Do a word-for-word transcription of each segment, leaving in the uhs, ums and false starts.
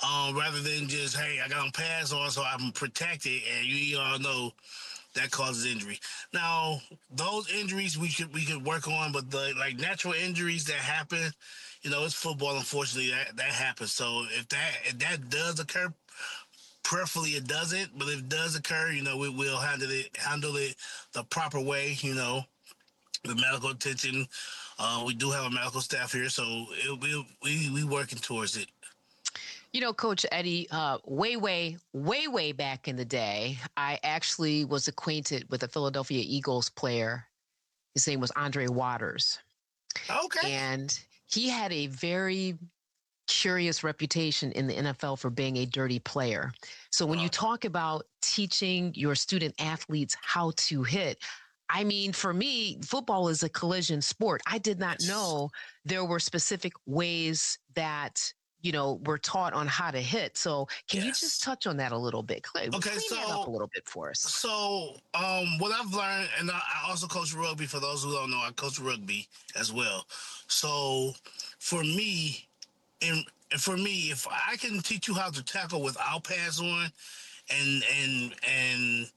um, rather than just, hey, I got on pads on so I'm protected, and you all know that causes injury. Now, those injuries we could we could work on, but the like natural injuries that happen, you know, it's football. Unfortunately, that that happens. So if that if that does occur, preferably it doesn't. But if it does occur, you know, we will handle it handle it the proper way. You know, the medical attention. Uh, we do have a medical staff here, so it, we we we working towards it. You know, Coach Eddie, uh, way, way, way, way back in the day, I actually was acquainted with a Philadelphia Eagles player. His name was Andre Waters. Okay. And he had a very curious reputation in the N F L for being a dirty player. So when you talk about teaching your student athletes how to hit, I mean, for me, football is a collision sport. I did not know there were specific ways that, you know, were taught on how to hit. So can yes. you just touch on that a little bit? Clean, okay, clean so, that up a little bit for us. So um, what I've learned, and I also coach rugby. For those who don't know, I coach rugby as well. So for me, and for me, if I can teach you how to tackle without pads on, and and and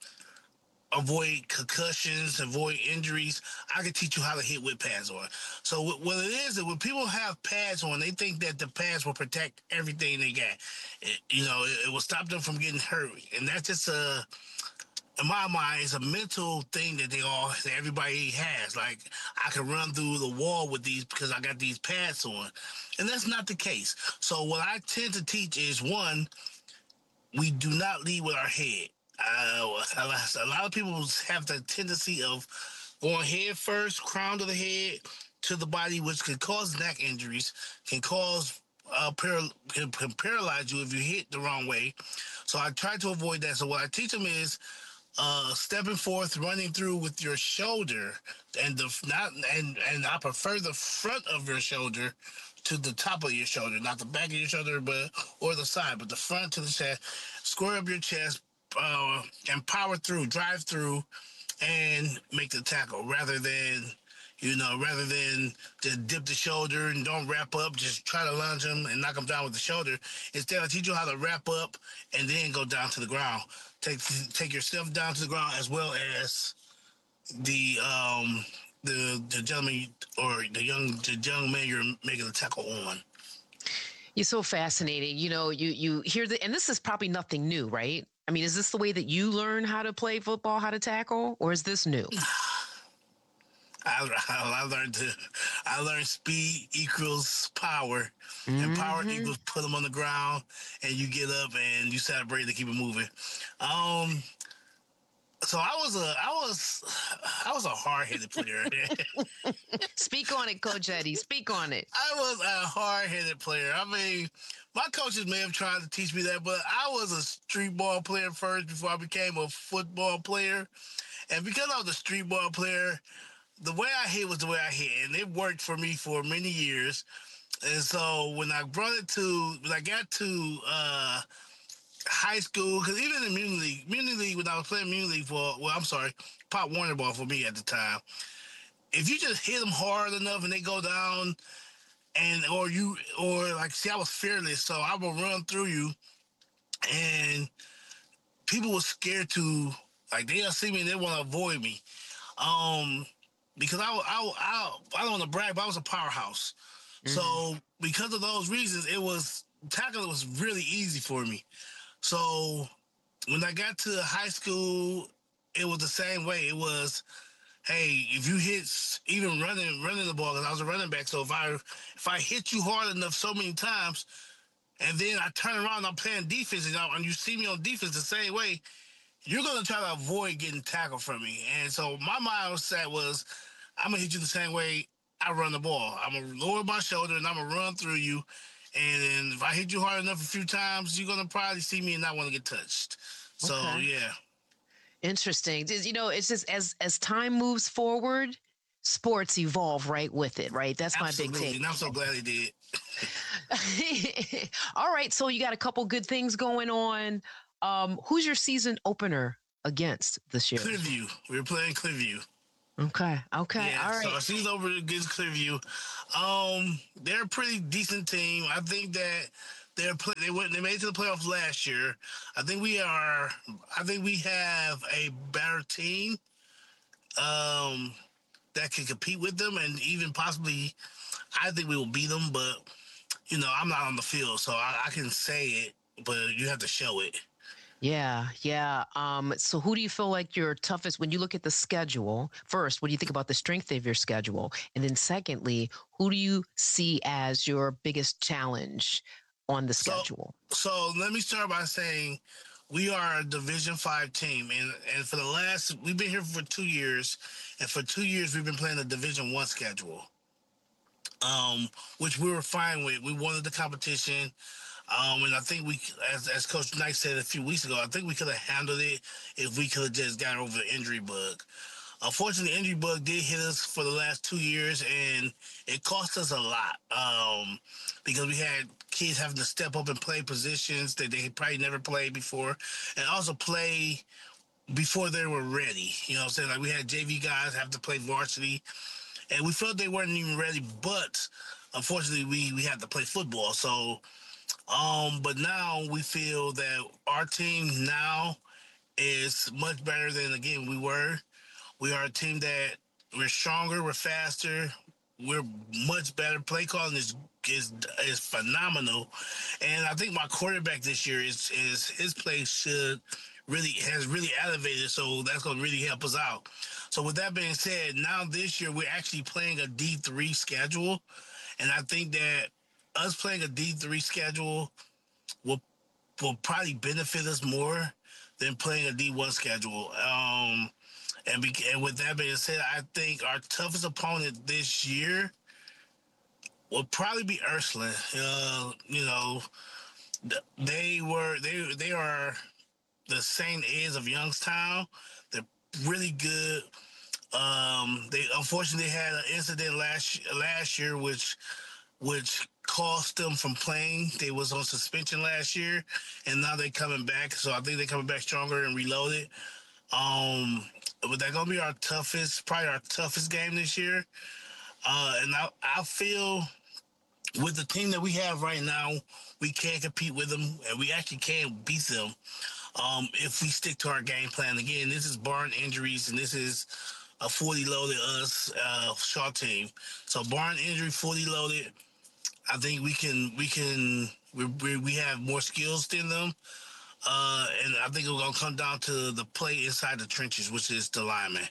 avoid concussions, avoid injuries, I can teach you how to hit with pads on. So what it is that when people have pads on, they think that the pads will protect everything they got. It, you know, it, it will stop them from getting hurt, and that's just a, in my mind, it's a mental thing that they all, that everybody has. Like, I can run through the wall with these because I got these pads on, and that's not the case. So what I tend to teach is, one, we do not lead with our head. Uh, a lot of people have the tendency of going head first, crown to the head, to the body, which can cause neck injuries, can cause uh, paral- can, can paralyze you if you hit the wrong way. So I try to avoid that. So what I teach them is uh, stepping forth, running through with your shoulder, and the not and and I prefer the front of your shoulder to the top of your shoulder, not the back of your shoulder, but or the side, but the front to the chest. Square up your chest. Uh, and power through, drive through, and make the tackle rather than, you know, rather than just dip the shoulder and don't wrap up, just try to lunge them and knock them down with the shoulder. Instead, I teach you how to wrap up and then go down to the ground. Take take yourself down to the ground as well as the um the the gentleman or the young the young man you're making the tackle on. You're so fascinating. You know, you you hear the, and this is probably nothing new, right? I mean, is this the way that you learn how to play football, how to tackle, or is this new? I, I learned to, I learned speed equals power, mm-hmm. and power equals put them on the ground, and you get up and you celebrate to keep it moving. Um, so I was a, I was, I was a hard-headed player. Speak on it, Coach Eddie. Speak on it. I was a hard-headed player. I mean, my coaches may have tried to teach me that, but I was a street ball player first before I became a football player. And because I was a street ball player, the way I hit was the way I hit, and it worked for me for many years. And so when I brought it to, when I got to uh, high school, because even in Muni League, Muni League, when I was playing Muni League for, well, I'm sorry, Pop Warner ball for me at the time, if you just hit them hard enough and they go down, and or you, or like, see, I was fearless, so I would run through you, and people were scared to, like, they'll see me and they want to avoid me. Um, because I, I, I, I don't want to brag, but I was a powerhouse. Mm-hmm. So because of those reasons, it was, tackling was really easy for me. So when I got to high school, it was the same way. It was, hey, if you hit, even running running the ball, because I was a running back, so if I if I hit you hard enough so many times, and then I turn around and I'm playing defense, and, and you see me on defense the same way, you're going to try to avoid getting tackled from me. And so my mindset was, I'm going to hit you the same way I run the ball. I'm going to lower my shoulder, and I'm going to run through you. And if I hit you hard enough a few times, you're going to probably see me and not want to get touched. So, okay. yeah. Interesting. You know, it's just as as time moves forward, sports evolve right with it, right? That's Absolutely. my big take. And I'm so glad it did. All right. So you got a couple good things going on. Um, who's your season opener against this year? Clearview. We were playing Clearview. Okay. Okay. Yeah, all right. So our season over against Clearview. Um, they're a pretty decent team. I think that They're play, they went they made it to the playoffs last year. I think we are. I think we have a better team um, that can compete with them, and even possibly, I think we will beat them. But you know, I'm not on the field, so I, I can say it, but you have to show it. Yeah, yeah. Um, so who do you feel like your toughest when you look at the schedule? First, what do you think about the strength of your schedule? And then secondly, who do you see as your biggest challenge on the So, schedule? so let me start by saying we are a Division Five team, and and for the last we've been here for two years, and for two years we've been playing a Division One schedule, um, which we were fine with. We wanted the competition. Um, and I think we, as, as Coach Knight said a few weeks ago, I think we could have handled it if we could have just got over the injury bug. Unfortunately, the injury bug did hit us for the last two years, and it cost us a lot um, because we had kids having to step up and play positions that they probably never played before, and also play before they were ready. You know what I'm saying? Like we had J V guys have to play varsity, and we felt they weren't even ready, but unfortunately, we, we had to play football. So, um, but now we feel that our team now is much better than, again, we were. We are a team that we're stronger, we're faster, we're much better. Play calling is is is phenomenal, and I think my quarterback this year is is his play should really has really elevated. So that's going to really help us out. So with that being said, now this year we're actually playing a D three schedule, and I think that us playing a D three schedule will will probably benefit us more than playing a D one schedule. Um, and, be, and with that being said, I think our toughest opponent this year will probably be Ursuline. Uh, you know, they were they they are the Saint A's of Youngstown. They're really good. Um, they unfortunately had an incident last last year, which which cost them from playing. They was on suspension last year, and now they're coming back. So I think they're coming back stronger and reloaded. Um, but they're gonna be our toughest, probably our toughest game this year. Uh, and I, I feel with the team that we have right now, we can compete with them, and we actually can beat them um, if we stick to our game plan. Again, this is barring injuries, and this is a fully loaded us uh, Shaw team. So barring injury, fully loaded. I think we can we can we we, we have more skills than them. Uh, and I think it's gonna come down to the play inside the trenches, which is the lineman.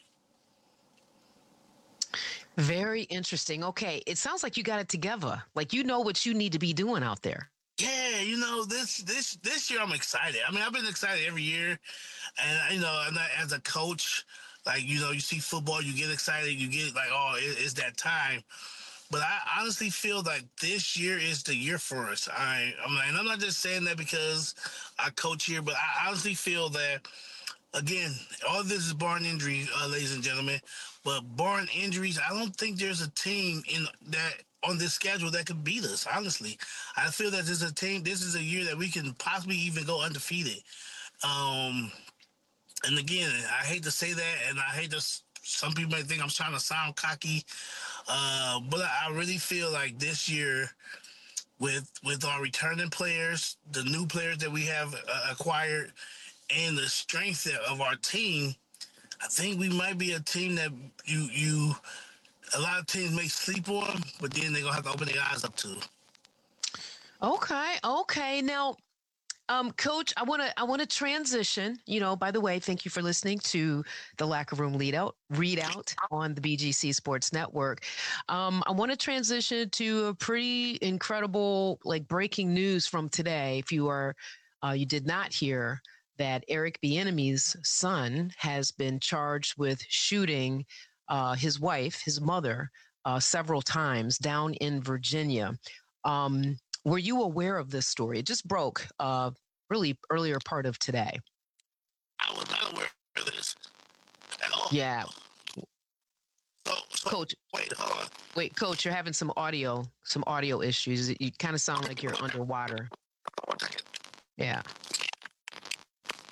Very interesting. Okay, it sounds like you got it together. Like you know what you need to be doing out there. Yeah, you know this this this year I'm excited. I mean, I've been excited every year, and you know, and as a coach, like you know, you see football, you get excited, you get like, oh, it, it's that time. But I honestly feel like this year is the year for us. I, I'm, and I'm not just saying that because I coach here, but I honestly feel that again, all of this is barring injury, uh, ladies and gentlemen. But barring injuries, I don't think there's a team in that on this schedule that could beat us. Honestly, I feel that this is a team. This is a year that we can possibly even go undefeated. Um, and again, I hate to say that, and I hate to. Some people may think I'm trying to sound cocky, uh, but I really feel like this year, with with our returning players, the new players that we have uh, acquired, and the strength of our team, I think we might be a team that you you a lot of teams may sleep on, but then they're gonna have to open their eyes up to. Okay, okay. Now, Um, Coach, I want to I want to transition. You know, by the way, thank you for listening to the Locker Room Lead Out Readout on the B G C Sports Network. Um, I want to transition to a pretty incredible, like breaking news from today. If you are uh, you did not hear that Eric Bieniemy's son has been charged with shooting uh, his wife, his mother, uh, several times down in Virginia. Um, were you aware of this story? It just broke uh, really earlier part of today. I was not aware of this at all. Yeah. So, so Coach, wait, hold on. Wait, Coach, you're having some audio, some audio issues. You kind of sound like you're underwater. One second. Yeah.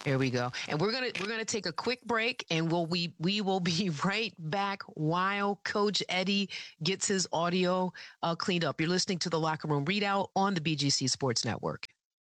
Here we go. And we're gonna we're gonna take a quick break, and we'll we we will be right back while Coach Eddie gets his audio uh, cleaned up. You're listening to the Locker Room Readout on the B G C Sports Network.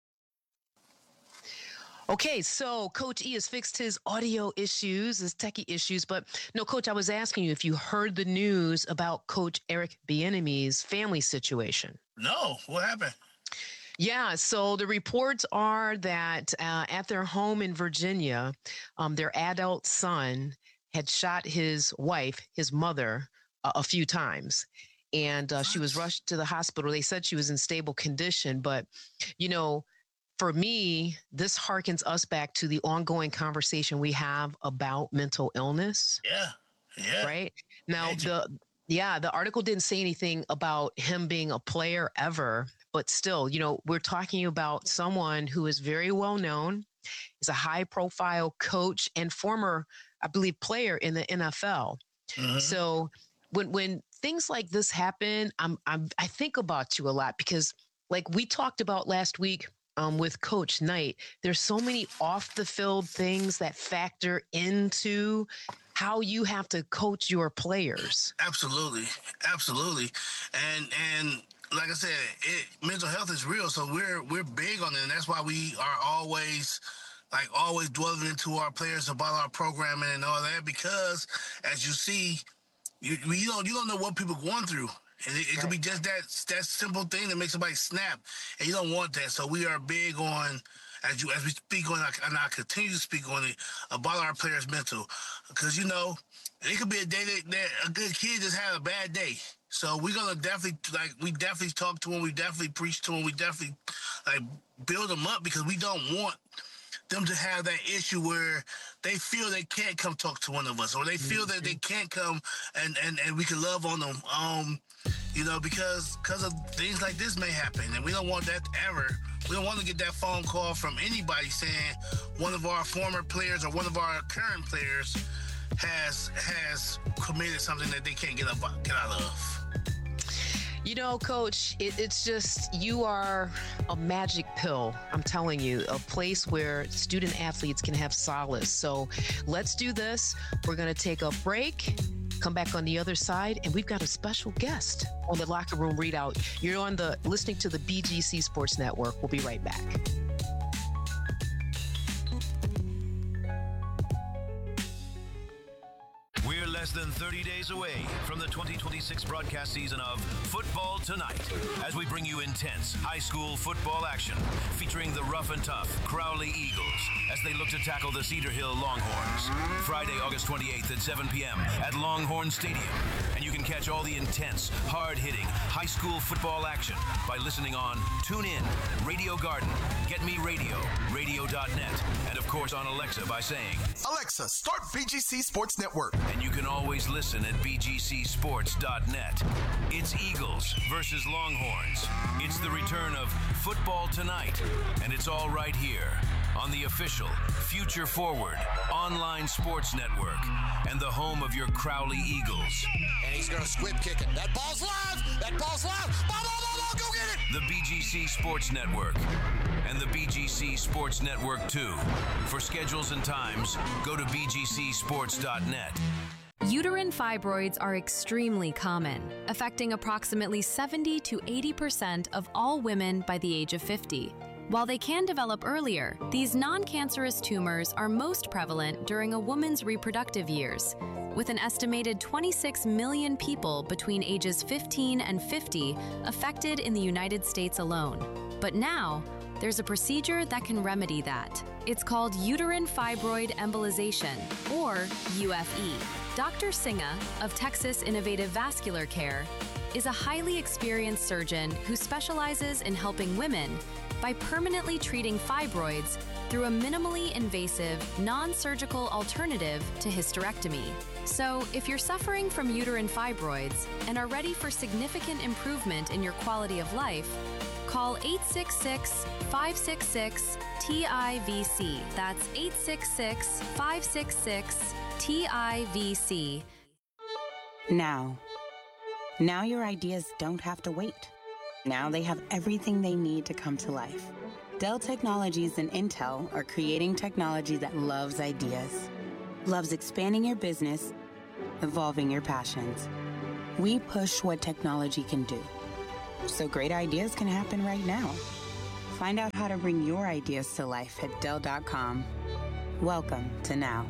Okay, so Coach E has fixed his audio issues, his techie issues. But no, Coach, I was asking you if you heard the news about Coach Eric Bieniemy's family situation. No, what happened? Yeah, so the reports are that uh, at their home in Virginia, um, their adult son had shot his wife, his mother, uh, a few times. And uh, she was rushed to the hospital. They said she was in stable condition. But, you know, for me, this harkens us back to the ongoing conversation we have about mental illness. Yeah, yeah. Right? Now, Major. the yeah, the article didn't say anything about him being a player ever. But still, you know, we're talking about someone who is very well known, is a high profile coach and former, I believe, player in the N F L. Mm-hmm. So when when things like this happen, I'm, I'm I think about you a lot because like we talked about last week um, with Coach Knight, there's so many off the field things that factor into how you have to coach your players. Absolutely. Absolutely. And, and, like I said, it, mental health is real, so we're we're big on it, and that's why we are always, like, always dwelling into our players about our programming and all that. Because, as you see, you you don't you don't know what people are going through, and it, it could be just that that simple thing that makes somebody snap, and you don't want that. So we are big on, as you as we speak on, and I continue to speak on it about our players' mental, because you know it could be a day that, that a good kid just had a bad day. So we're gonna definitely like we definitely talk to them, we definitely preach to them, we definitely like build them up because we don't want them to have that issue where they feel they can't come talk to one of us, or they feel mm-hmm. that they can't come and, and, and we can love on them. Um, you know, because because of things like this may happen, and we don't want that ever. We don't want to get that phone call from anybody saying one of our former players or one of our current players has has committed something that they can't get up get out of. You know, Coach, it, it's just, you are a magic pill. I'm telling you, a place where student athletes can have solace. So let's do this. We're going to take a break, come back on the other side, and we've got a special guest on the Locker Room Readout. You're on the listening to the B G C Sports Network. We'll be right back. Less than thirty days away from the twenty twenty-six broadcast season of Football Tonight, as we bring you intense high school football action featuring the rough and tough Crowley Eagles as they look to tackle the Cedar Hill Longhorns. Friday, August twenty-eighth at seven p.m. at Longhorn Stadium. And you can catch all the intense, hard-hitting high school football action by listening on TuneIn, Radio Garden, Get Me Radio, radio dot net, and of course on Alexa by saying, Alexa, start B G C Sports Network. And you can always listen at b g c sports dot net. It's Eagles versus Longhorns. It's the return of Football Tonight, and it's all right here on the official Future Forward online sports network and the home of your Crowley Eagles. And he's going to squib kick it. That ball's live! That ball's live! Ball, ball, ball, ball, go get it! The B G C Sports Network and the B G C Sports Network two. For schedules and times, go to b g c sports dot net. Uterine fibroids are extremely common, affecting approximately seventy to eighty percent of all women by the age of fifty. While they can develop earlier, these non-cancerous tumors are most prevalent during a woman's reproductive years, with an estimated twenty-six million people between ages fifteen and fifty affected in the United States alone. But now, there's a procedure that can remedy that. It's called uterine fibroid embolization, or U F E. Doctor Singa of Texas Innovative Vascular Care is a highly experienced surgeon who specializes in helping women by permanently treating fibroids through a minimally invasive, non-surgical alternative to hysterectomy. So, if you're suffering from uterine fibroids and are ready for significant improvement in your quality of life, call eight six six, five six six, T I V C. That's eight six six, five six six, T I V C. Now. Now your ideas don't have to wait. Now they have everything they need to come to life. Dell Technologies and Intel are creating technology that loves ideas, loves expanding your business, evolving your passions. We push what technology can do, so great ideas can happen right now. Find out how to bring your ideas to life at Dell dot com. Welcome to Now.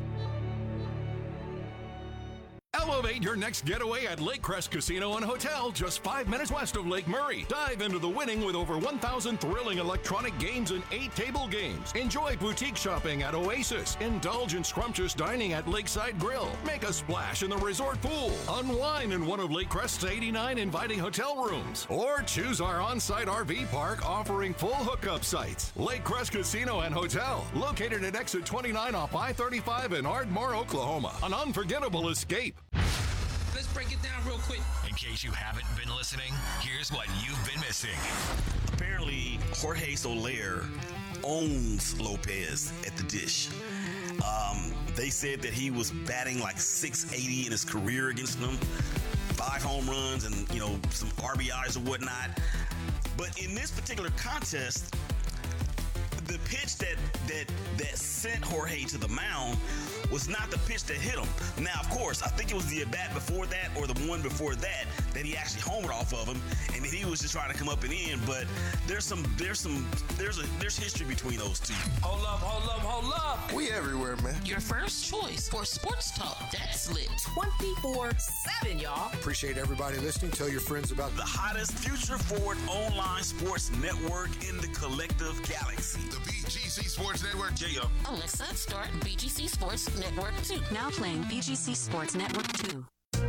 Elevate your next getaway at Lake Crest Casino and Hotel, just five minutes west of Lake Murray. Dive into the winning with over one thousand thrilling electronic games and eight table games. Enjoy boutique shopping at Oasis. Indulge in scrumptious dining at Lakeside Grill. Make a splash in the resort pool. Unwind in one of Lake Crest's eighty-nine inviting hotel rooms. Or choose our on-site R V park offering full hookup sites. Lake Crest Casino and Hotel, located at exit twenty-nine off I thirty-five in Ardmore, Oklahoma. An unforgettable escape. Let's break it down real quick. In case you haven't been listening, here's what you've been missing. Apparently, Jorge Soler owns Lopez at the Dish. Um, they said that he was batting like six eighty in his career against them, five home runs and, you know, some R B Is or whatnot. But in this particular contest, the pitch that that that sent Jorge to the mound was not the pitch that hit him. Now, of course, I think it was the at-bat before that or the one before that that he actually homered off of him, and then he was just trying to come up and in. But there's some, there's some, there's a, there's history between those two. Hold up, hold up, hold up. We everywhere, man. Your first choice for sports talk. That's lit. twenty-four seven, y'all. Appreciate everybody listening. Tell your friends about the hottest future-forward online sports network in the collective galaxy. The B G C Sports Network. J O. Alexa, start B G C Sports Network two. Now playing B G C Sports Network two.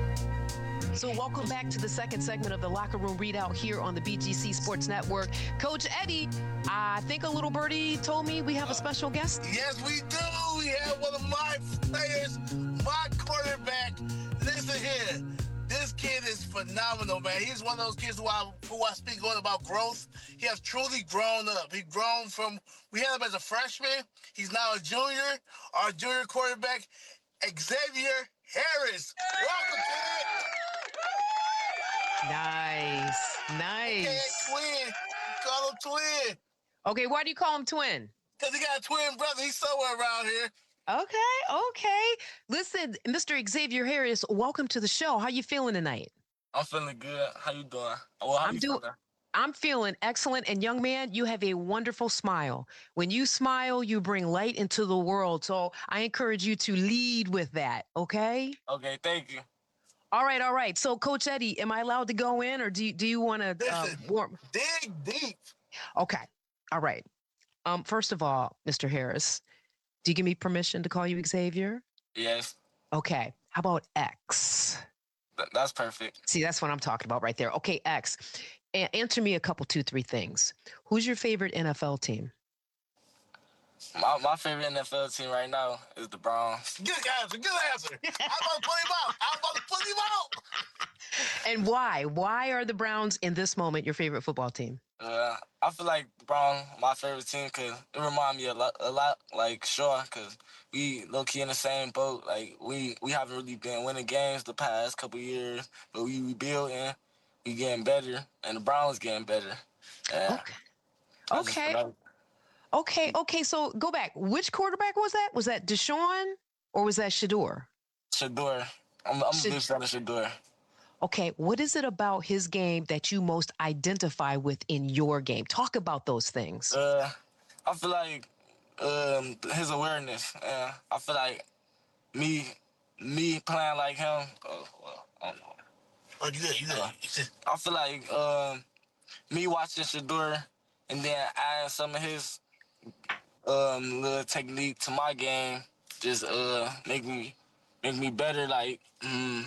So welcome back to the second segment of the Locker Room Readout here on the B G C Sports Network. Coach Eddie, I think a little birdie told me we have a special guest. Yes, we do. We have one of my players, my quarterback. Listen here. This kid is phenomenal, man. He's one of those kids who I, who I speak on about growth. He has truly grown up. He grown from, we had him as a freshman. He's now a junior. Our junior quarterback, Xavier Harris. Welcome, kid. Nice, nice. Okay, twin. Call him twin. Okay, why do you call him twin? Because he got a twin brother. He's somewhere around here. Okay, okay. Listen, Mister Xavier Harris, welcome to the show. How you feeling tonight? I'm feeling good. How you doing? Well, how I'm you doing. feeling? I'm feeling excellent. And young man, you have a wonderful smile. When you smile, you bring light into the world. So I encourage you to lead with that. Okay. Okay. Thank you. All right. All right. So, Coach Eddie, am I allowed to go in, or do you, do you want to uh, warm? Dig deep. Okay. All right. Um. First of all, Mister Harris, do you give me permission to call you Xavier? Yes. Okay. How about X? Th- that's perfect. See, that's what I'm talking about right there. Okay, X. A- answer me a couple, two, three things. Who's your favorite N F L team? My, my favorite N F L team right now is the Browns. Good answer. Good answer. I'm about to put him out. I'm about to put him out. And why? Why are the Browns in this moment your favorite football team? Uh, I feel like the Browns my favorite team because it reminds me a lot, a lot like Shaw because we low-key in the same boat. Like, we, we haven't really been winning games the past couple years, but we rebuilding, we getting better, and the Browns getting better. Yeah. Okay. Okay. Okay, okay, so go back. Which quarterback was that? Was that Deshaun or was that Shedeur? Shedeur. I'm, I'm Sh- a big fan of Shedeur. Okay, what is it about his game that you most identify with in your game? Talk about those things. Uh, I feel like um, his awareness. Uh, I feel like me me playing like him. Oh, well, I don't know. Oh, you good, you good. Uh, I feel like um, me watching Shedeur and then adding some of his um, little technique to my game just uh, make me make me better. Like, mm,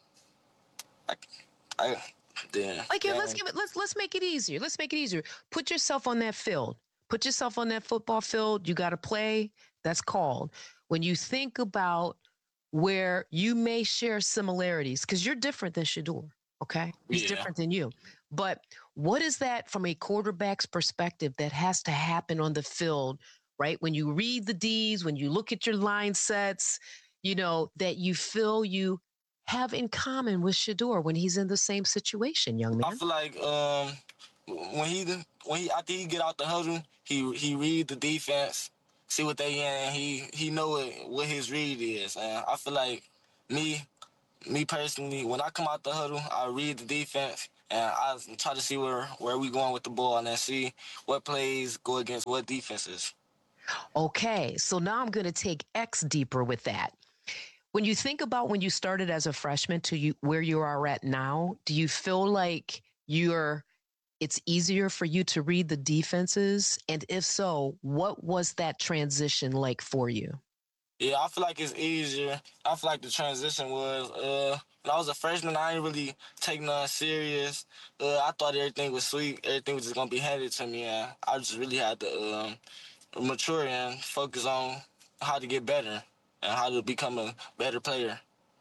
like I, then. Like, yeah, let's give it. Let's let's make it easier. Let's make it easier. Put yourself on that field. Put yourself on that football field. You got to play. That's called. When you think about where you may share similarities, because you're different than Shedeur, okay? He's Yeah. different than you. But what is that from a quarterback's perspective that has to happen on the field, right? When you read the D's, when you look at your line sets, you know, that you feel you have in common with Shedeur when he's in the same situation, young man? I feel like um, when he when he after he get out the huddle, he he read the defense, see what they in, and he he know what, what his read is. And I feel like me me personally, when I come out the huddle, I read the defense and I try to see where where we going with the ball and then see what plays go against what defenses. Okay, so now I'm going to take X deeper with that. When you think about when you started as a freshman to you where you are at now, do you feel like you're it's easier for you to read the defenses? And if so, what was that transition like for you? Yeah, I feel like it's easier. I feel like the transition was, uh, when I was a freshman, I didn't really take nothing serious. Uh, I thought everything was sweet. Everything was just going to be handed to me. And I just really had to um, mature and focus on how to get better and how to become a better player.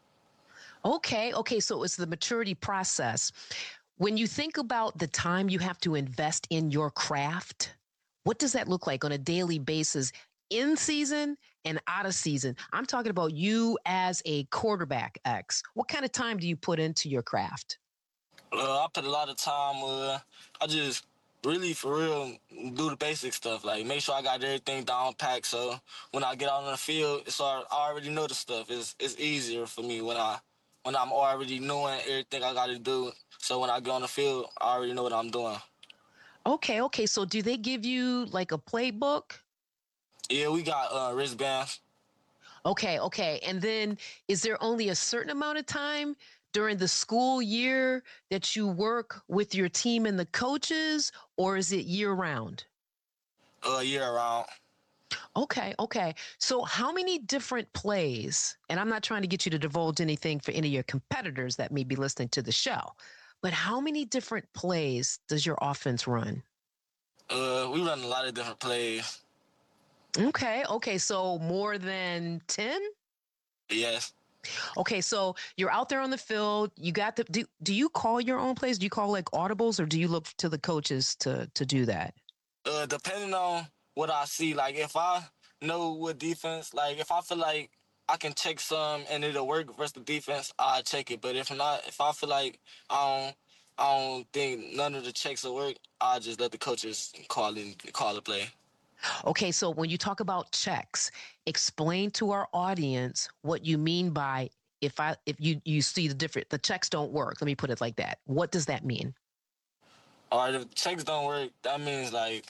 Okay, okay, so it's the maturity process. When you think about the time you have to invest in your craft, what does that look like on a daily basis, in season and out of season? I'm talking about you as a quarterback, X. What kind of time do you put into your craft? Uh, I put a lot of time. Uh, I just really, for real, do the basic stuff. Like, make sure I got everything down packed. So when I get out on the field, it's all, I already know the stuff. It's it's easier for me when I when I'm already knowing everything I got to do. So when I get on the field, I already know what I'm doing. Okay, okay. So do they give you like a playbook? Yeah, we got uh, wristbands. Okay, okay. And then is there only a certain amount of time during the school year that you work with your team and the coaches, or is it year round? Uh, year round. Okay, okay. So how many different plays, and I'm not trying to get you to divulge anything for any of your competitors that may be listening to the show, but how many different plays does your offense run? Uh, we run a lot of different plays. Okay, okay. So more than ten? Yes. Okay, so you're out there on the field. You got the, do, do you call your own plays? Do you call like audibles, or do you look to the coaches to, to do that? Uh, depending on what I see, like if I know what defense, like if I feel like I can check some and it'll work versus the defense, I'll check it. But if not, if I feel like I don't, I don't think none of the checks will work, I'll just let the coaches call it, call the play. Okay, so when you talk about checks, explain to our audience what you mean by if I if you you see the different the checks don't work. Let me put it like that. What does that mean? All right, if checks don't work, that means like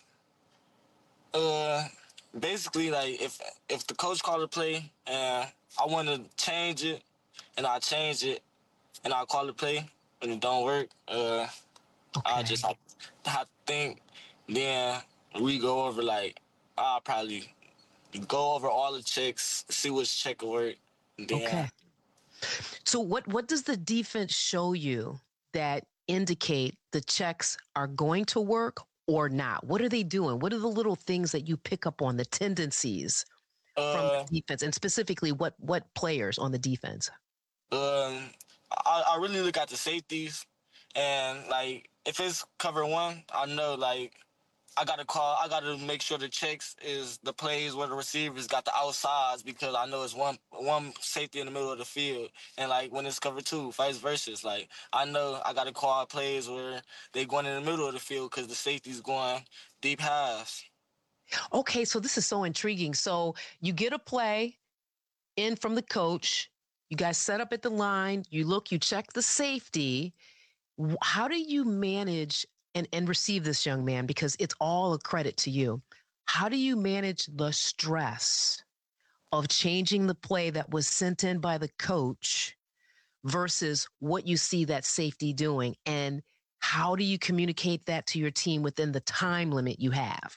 uh basically like if if the coach called a play and I want to change it and I change it and I call the play and it don't work, uh okay. I just have, have to think. Then we go over like I'll probably go over all the checks, see which check will work. Then, okay. So what what does the defense show you that indicate the checks are going to work or not? What are they doing? What are the little things that you pick up on, the tendencies uh, from the defense, and specifically what what players on the defense? Um, I, I really look at the safeties, and like if it's cover one, I know like I gotta call. I gotta make sure the checks is the plays where the receivers got the outsides, because I know it's one one safety in the middle of the field, and like when it's cover two, vice versa. Like I know I gotta call plays where they going in the middle of the field because the safety's going deep halves. Okay, so this is so intriguing. So you get a play in from the coach. You guys set up at the line. You look. You check the safety. How do you manage and, and receive this, young man, because it's all a credit to you? How do you manage the stress of changing the play that was sent in by the coach versus what you see that safety doing? And how do you communicate that to your team within the time limit you have?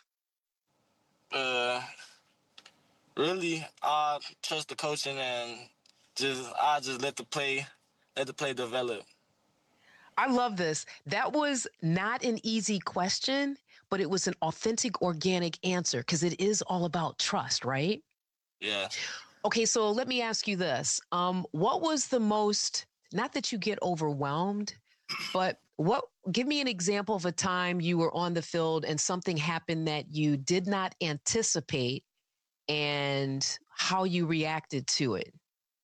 Uh, really, I trust the coaching and just I just let the play, let the play develop. I love this. That was not an easy question, but it was an authentic, organic answer, because it is all about trust, right? Yeah. Okay, so let me ask you this. Um, what was the most, not that you get overwhelmed, but what, give me an example of a time you were on the field and something happened that you did not anticipate and how you reacted to it.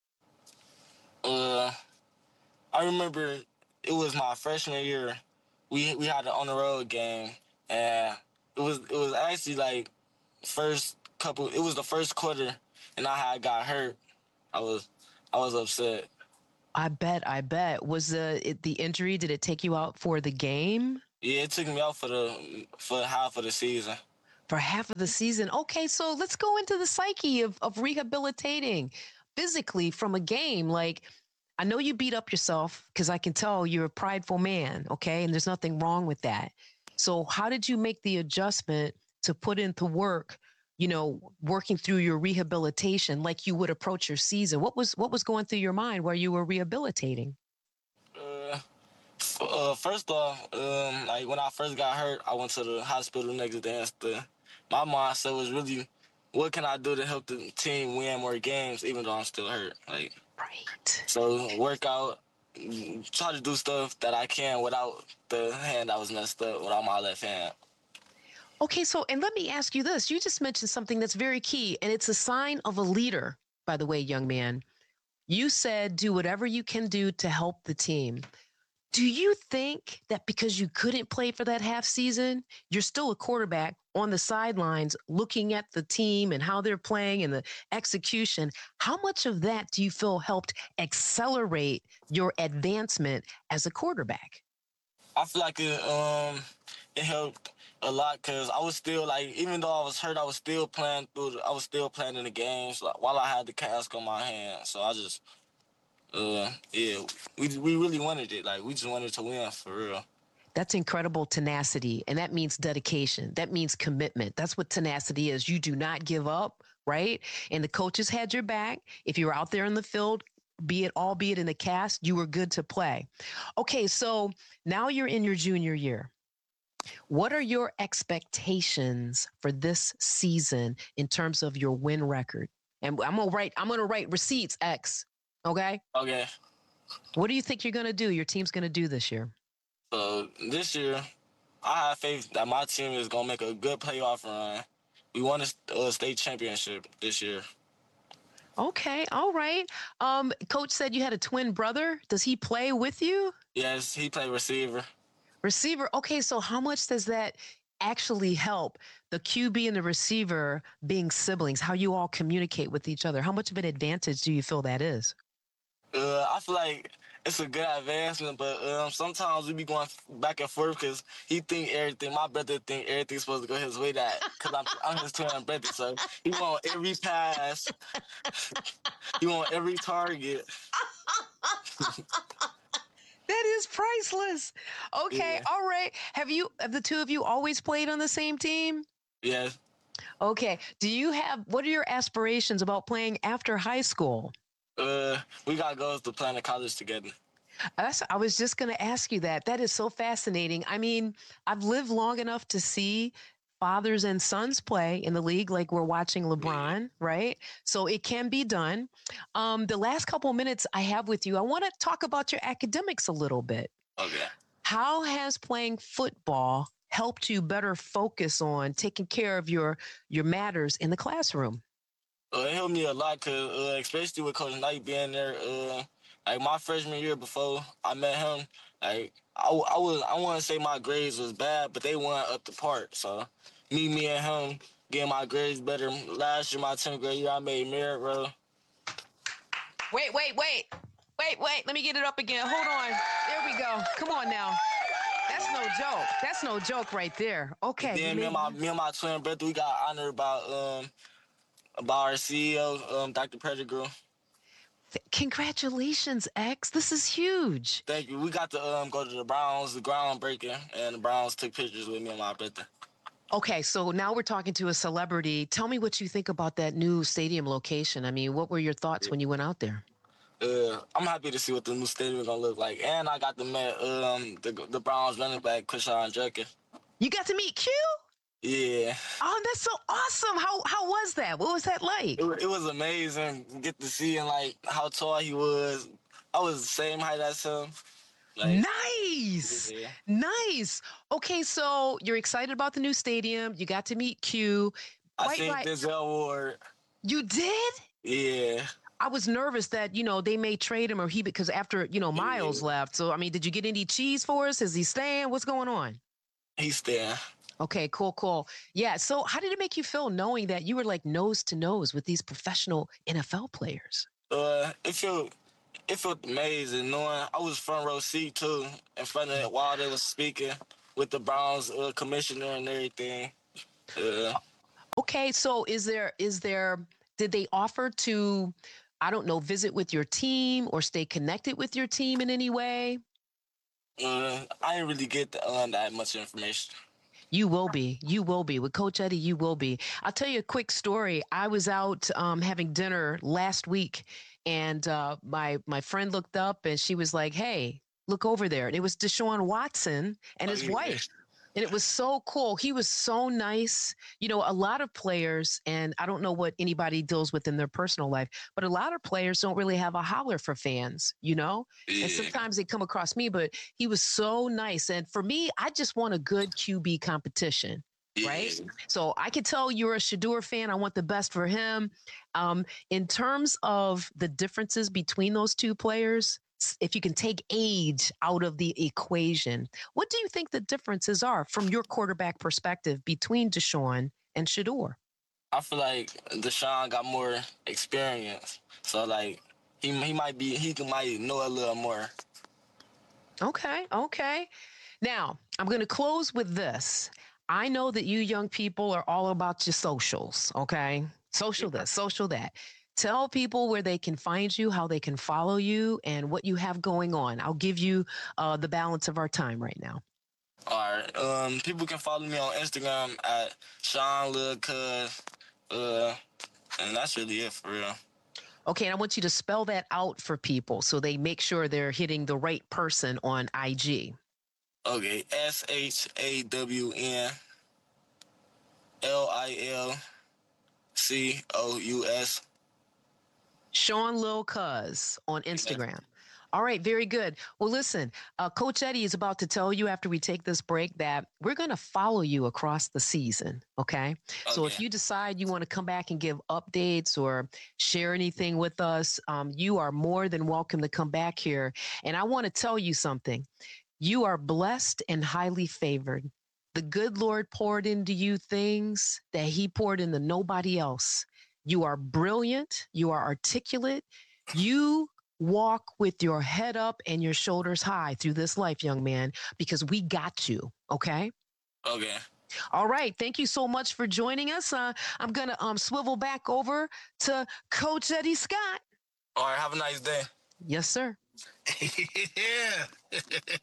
Uh, I remember it was my freshman year. we we had an on the road game, and it was it was actually like first couple. It was the first quarter, and I had got hurt. I was I was upset. I bet. I bet. Was the it, the injury? Did it take you out for the game? Yeah, it took me out for the for half of the season. For half of the season. Okay, so let's go into the psyche of of rehabilitating physically from a game. Like, I know you beat up yourself because I can tell you're a prideful man, okay? And there's nothing wrong with that. So how did you make the adjustment to put into work, you know, working through your rehabilitation like you would approach your season? What was what was going through your mind while you were rehabilitating? Uh, f- uh, first off, um, like when I first got hurt, I went to the hospital next day and stuff. My mindset was really, what can I do to help the team win more games, even though I'm still hurt? Like, right. So work out, try to do stuff that I can without the hand that was messed up, without my left hand. Okay, so, and let me ask you this. You just mentioned something that's very key, and it's a sign of a leader, by the way, young man. You said do whatever you can do to help the team. Do you think that because you couldn't play for that half season, you're still a quarterback on the sidelines looking at the team and how they're playing and the execution? How much of that do you feel helped accelerate your advancement as a quarterback? I feel like it, um, it helped a lot because I was still like, even though I was hurt, I was still playing through. The, I was still playing in the games like, while I had the cast on my hand. So I just, uh, yeah, we we really wanted it. Like we just wanted to win for real. That's incredible tenacity, and that means dedication. That means commitment. That's what tenacity is. You do not give up, right? And the coaches had your back. If you were out there in the field, be it albeit in the cast, you were good to play. Okay, so now you're in your junior year. What are your expectations for this season in terms of your win record? And I'm gonna write. I'm gonna write receipts X. Okay. Okay. What do you think you're gonna do? Your team's gonna do this year? So this year, I have faith that my team is gonna make a good playoff run. We won a uh, state championship this year. Okay, all right. Um, Coach said you had a twin brother. Does he play with you? Yes, he played receiver. Receiver. Okay, so how much does that actually help the Q B and the receiver being siblings? How you all communicate with each other? How much of an advantage do you feel that is? Uh, I feel like it's a good advancement, but um, sometimes we be going back and forth because he think everything. My brother think everything's supposed to go his way. That because I'm, I'm his twin brother, so he want every pass, he want every target. That is priceless. Okay, yeah. All right. Have you, have the two of you always played on the same team? Yes. Okay. Do you have, what are your aspirations about playing after high school? Uh, we got goals to plan to college together. That's, I was just going to ask you that. That is so fascinating. I mean, I've lived long enough to see fathers and sons play in the league like we're watching LeBron, yeah. Right? So it can be done. Um, the last couple of minutes I have with you, I want to talk about your academics a little bit. Okay. How has playing football helped you better focus on taking care of your your matters in the classroom? Uh, it helped me a lot, cause uh, especially with Coach Knight being there. Uh, like my freshman year before I met him, like I, I was I want to say my grades was bad, but they weren't up to par. So me, me and him getting my grades better. Last year, my tenth grade year, I made merit row. Wait, wait, wait, wait, wait. Let me get it up again. Hold on. There we go. Come on now. That's no joke. That's no joke right there. Okay. And then me and my me and my twin brother, we got honored by um. by our C E O, um, Doctor Pettigrew. Congratulations, X. This is huge. Thank you. We got to um, go to the Browns, the groundbreaking, and the Browns took pictures with me and my brother. Okay, so now we're talking to a celebrity. Tell me what you think about that new stadium location. I mean, what were your thoughts yeah. when you went out there? Uh, I'm happy to see what the new stadium is going to look like. And I got to meet um, the, the Browns running back, Krishan Jenkins. You got to meet Q? Yeah. Oh, that's so awesome. How how was that? What was that like? It, it was amazing. Get to see him, like, how tall he was. I was the same height as him. Like, nice. Yeah. Nice. Okay, so you're excited about the new stadium. You got to meet Q. I think right. Denzel Ward. You did? Yeah. I was nervous that, you know, they may trade him or he, because after, you know, Miles Yeah. left. So, I mean, did you get any cheese for us? Is he staying? What's going on? He's there. Okay, cool, cool. Yeah. So how did it make you feel knowing that you were like nose to nose with these professional N F L players? Uh, it felt it felt amazing knowing I was front row seat too, in front of it while they was speaking with the Browns uh, commissioner and everything. Uh, Okay, so is there is there did they offer to, I don't know, visit with your team or stay connected with your team in any way? uh, I didn't really get uh, that much information. You will be. You will be. With Coach Eddie, you will be. I'll tell you a quick story. I was out um, having dinner last week, and uh, my my friend looked up, and she was like, hey, look over there. And it was Deshaun Watson and his Oh, yeah. wife. And it was so cool. He was so nice. You know, a lot of players, and I don't know what anybody deals with in their personal life, but a lot of players don't really have a holler for fans, you know? Yeah. And sometimes they come across me, but he was so nice. And for me, I just want a good Q B competition. Right. Yeah. So I can tell you're a Shedeur fan. I want the best for him. Um, in terms of the differences between those two players, s- if you can take age out of the equation, what do you think the differences are from your quarterback perspective between Deshaun and Shedeur? I feel like Deshaun got more experience, so like he he might be he might know a little more. Okay. Okay. Now, I'm going to close with this. I know that you young people are all about your socials, okay? Social this, social that. Tell people where they can find you, how they can follow you, and what you have going on. I'll give you uh, the balance of our time right now. All right. Um, people can follow me on Instagram at Sean Lil Cuz, uh, and that's really it for real. Okay, and I want you to spell that out for people so they make sure they're hitting the right person on I G. Okay, S H A W N L I L C O U S. Sean Lil Cuz on Instagram. All right, very good. Well, listen, uh, Coach Eddie is about to tell you after we take this break that we're going to follow you across the season, okay? So if Okay. you decide you want to come back and give updates or share anything with us, um, you are more than welcome to come back here. And I want to tell you something. You are blessed and highly favored. The good Lord poured into you things that he poured into nobody else. You are brilliant. You are articulate. You walk with your head up and your shoulders high through this life, young man, because we got you. Okay. Okay. All right. Thank you so much for joining us. Uh, I'm going to um, swivel back over to Coach Eddie Scott. All right. Have a nice day. Yes, sir. Yeah.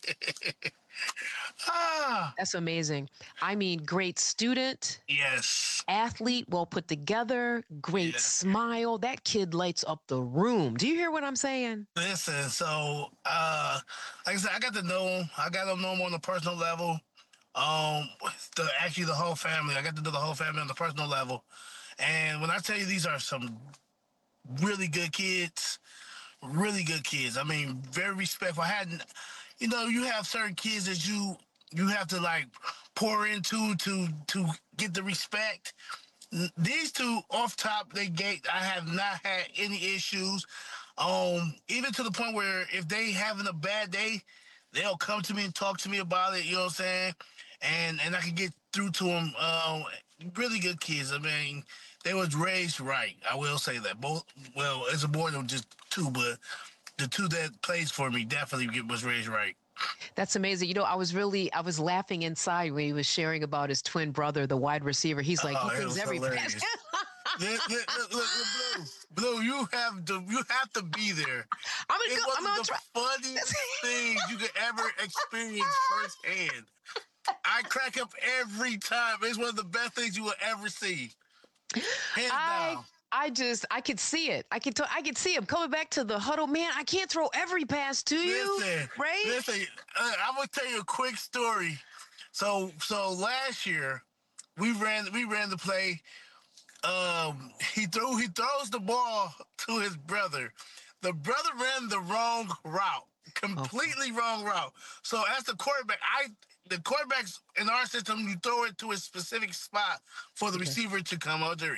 ah. That's amazing. I mean, great student. Yes. Athlete, well put together, great Yeah. smile. That kid lights up the room. Do you hear what I'm saying? Listen, so uh, like I said, I got to know him. I got to know him on a personal level. Um, the actually the whole family. I got to know the whole family on the personal level. And when I tell you these are some really good kids, really good kids. I mean, very respectful. I hadn't, you know, you have certain kids that you you have to like pour into to to get the respect. These two off top they gate, I have not had any issues. Um, even to the point where if they having a bad day, they'll come to me and talk to me about it. You know what I'm saying? And and I can get through to them. Um, really good kids. I mean, they was raised right. I will say that. Both, well, it's a more than just two, but the two that plays for me definitely get- was raised right. That's amazing. You know, I was really, I was laughing inside when he was sharing about his twin brother, the wide receiver. He's like, Oh, he it thinks was every hilarious. Look, look, look, look, look, Blue, Blue, you have to, you have to be there. I'm gonna It go, was I'm gonna the try. funniest thing you could ever experience firsthand. I crack up every time. It's one of the best things you will ever see. Hands I, down. I just, I could see it. I could, t- I could see him coming back to the huddle. Man, I can't throw every pass to you, Listen, right? listen. Uh, I'm gonna tell you a quick story. So, so last year, we ran, we ran the play. Um, he threw, he throws the ball to his brother. The brother ran the wrong route, completely wrong route. So as the quarterback, I, the quarterbacks in our system, you throw it to a specific spot for the Okay. receiver to come under it.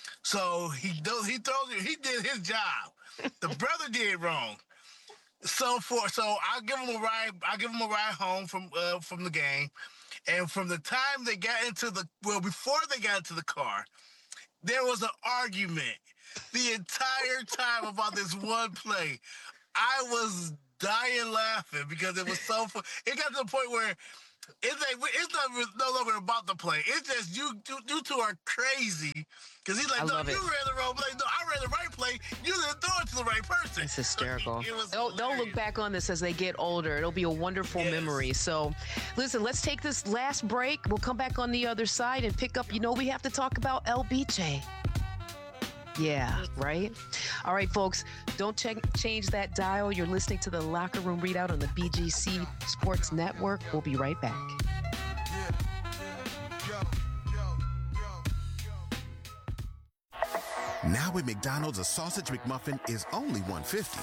So he does. He throws you. He did his job. The brother did wrong. So for so I give him a ride. I give him a ride home from uh, from the game, and from the time they got into the well, before they got into the car, there was an argument the entire time about this one play. I was dying laughing because it was so fun. It got to the point where it's like it's not no longer about the play. It's just you, you, you two are crazy. Because he's like, I no, love you it. ran the wrong play. No, I ran the right play. You didn't throw it to the right person. It's hysterical. So it was they'll, they'll look back on this as they get older. It'll be a wonderful Yes. memory. So, listen, let's take this last break. We'll come back on the other side and pick up. You know, we have to talk about L B J. Yeah, right? All right, folks, don't check, change that dial. You're listening to the Locker Room Readout on the B G C Sports Network. We'll be right back. Now at McDonald's, a sausage McMuffin is only one dollar fifty.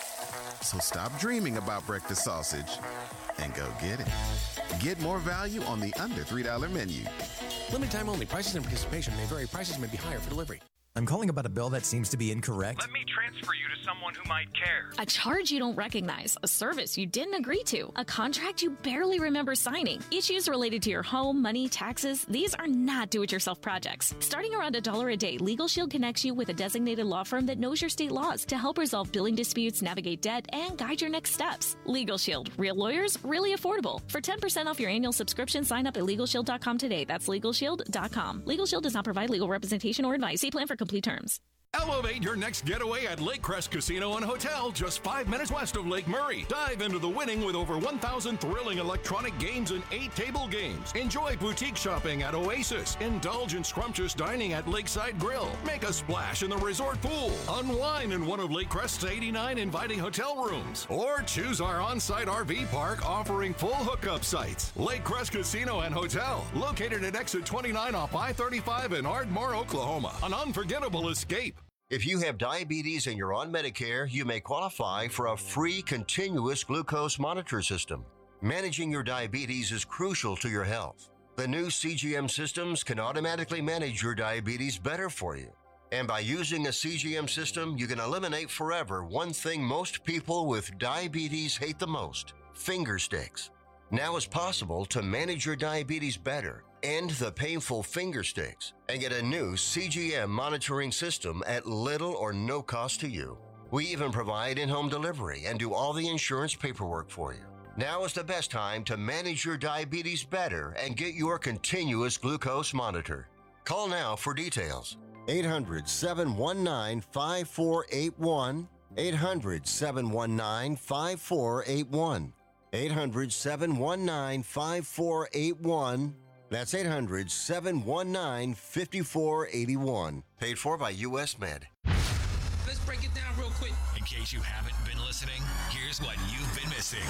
So stop dreaming about breakfast sausage and go get it. Get more value on the under three dollar menu. Limited time only. Prices and participation may vary. Prices may be higher for delivery. I'm calling about a bill that seems to be incorrect. Let me transfer you to someone who might care. A charge you don't recognize, a service you didn't agree to, a contract you barely remember signing. Issues related to your home, money, taxes, these are not do-it-yourself projects. Starting around a dollar a day, Legal Shield connects you with a designated law firm that knows your state laws to help resolve billing disputes, navigate debt, and guide your next steps. Legal Shield. Real lawyers, really affordable. For ten percent off your annual subscription, sign up at legal shield dot com today. That's legal shield dot com. Legal Shield does not provide legal representation or advice. See plan for complete terms. Elevate your next getaway at Lake Crest Casino and Hotel, just five minutes west of Lake Murray. Dive into the winning with over one thousand thrilling electronic games and eight table games. Enjoy boutique shopping at Oasis. Indulge in scrumptious dining at Lakeside Grill. Make a splash in the resort pool. Unwind in one of Lake Crest's eighty-nine inviting hotel rooms. Or choose our on-site R V park offering full hookup sites. Lake Crest Casino and Hotel, located at exit twenty-nine off I thirty-five in Ardmore, Oklahoma. An unforgettable escape. If you have diabetes and you're on Medicare, you may qualify for a free continuous glucose monitor system. Managing your diabetes is crucial to your health. The new C G M systems can automatically manage your diabetes better for you. And by using a C G M system, you can eliminate forever one thing most people with diabetes hate the most: finger sticks. Now it's possible to manage your diabetes better, end the painful finger sticks, and get a new C G M monitoring system at little or no cost to you. We even provide in-home delivery and do all the insurance paperwork for you. Now is the best time to manage your diabetes better and get your continuous glucose monitor. Call now for details. eight hundred, seven one nine, five four eight one. eight hundred, seven one nine, five four eight one. eight hundred, seven one nine, five four eight one. That's eight hundred, seven one nine, five four eight one. Paid for by U S Med. Let's break it down real quick. In case you haven't been listening, here's what you've been missing.